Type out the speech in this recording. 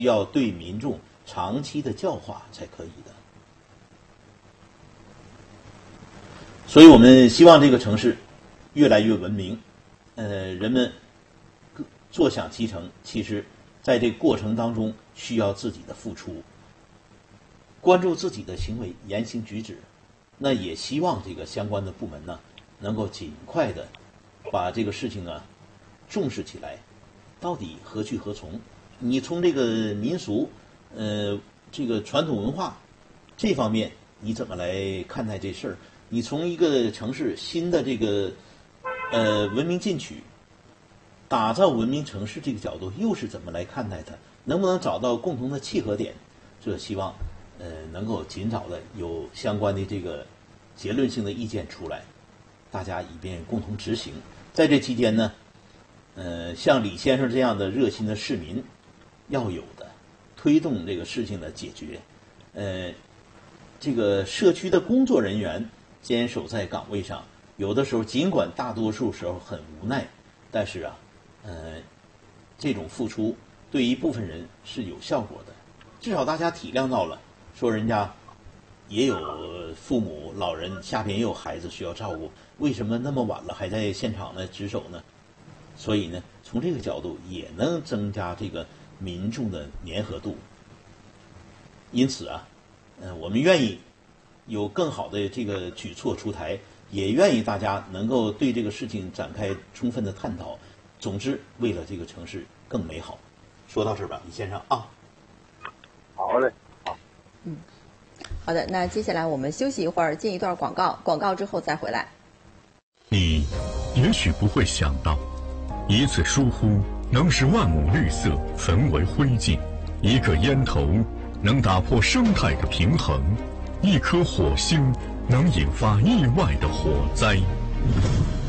要对民众长期的教化才可以的。所以我们希望这个城市越来越文明，人们坐享其成。其实在这个过程当中需要自己的付出，关注自己的行为言行举止。那也希望这个相关的部门呢能够尽快的把这个事情呢重视起来，到底何去何从？你从这个民俗这个传统文化这方面你怎么来看待这事儿？你从一个城市新的这个文明进取、打造文明城市这个角度，又是怎么来看待它？能不能找到共同的契合点？这希望能够尽早的有相关的这个结论性的意见出来，大家以便共同执行。在这期间呢，像李先生这样的热心的市民要有的，推动这个事情的解决。这个社区的工作人员坚守在岗位上，有的时候尽管大多数时候很无奈，但是啊，这种付出对一部分人是有效果的，至少大家体谅到了，说人家也有父母老人，下边也有孩子需要照顾，为什么那么晚了还在现场呢值守呢？所以呢，从这个角度也能增加这个民众的粘合度。因此啊，我们愿意有更好的这个举措出台，也愿意大家能够对这个事情展开充分的探讨。总之，为了这个城市更美好。说到这儿吧，李先生啊。 好嘞，好。 好的，那接下来我们休息一会儿，进一段广告，广告之后再回来。 你也许不会想到，一次疏忽能使万亩绿色焚为灰烬，一个烟头能打破生态的平衡，一颗火星能引发意外的火灾。